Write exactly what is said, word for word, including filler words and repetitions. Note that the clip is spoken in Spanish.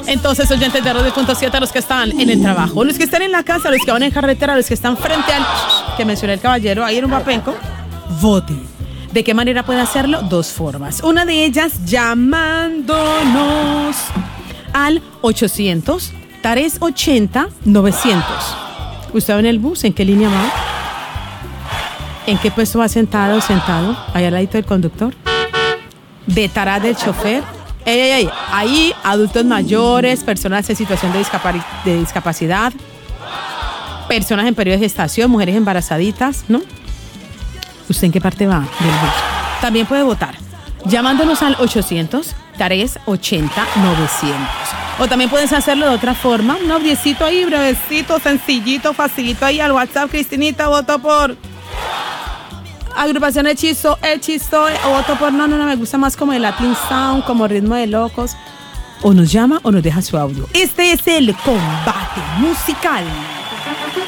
Entonces, oyentes de Radio Punto siete, los que están en el trabajo, los que están en la casa, los que van en carretera, los que están frente al que mencioné el caballero, ahí en un Vapenco, voten. ¿De qué manera puede hacerlo? Dos formas. Una de ellas, llamándonos al ochocientos, tres ochenta, novecientos. ¿Usted va en el bus? ¿En qué línea va? ¿En qué puesto va sentado o sentado? Ahí al ladito del conductor. ¿Detrás del chofer? Ey, ey, ey. Ahí, adultos mayores, personas en situación de, discapar- de discapacidad, personas en periodo de gestación, mujeres embarazaditas, ¿no? ¿Usted en qué parte va del bus? También puede votar llamándonos al ochocientos, tres ochenta, novecientos. O también puedes hacerlo de otra forma, un audiecito ahí, brevecito, sencillito, facilito ahí al WhatsApp. Cristinita, voto por Agrupación Hechizo, Hechizo, o voto por, no, no, no, me gusta más como el Latin Sound, como Ritmo de Locos. O nos llama o nos deja su audio. Este es el combate musical.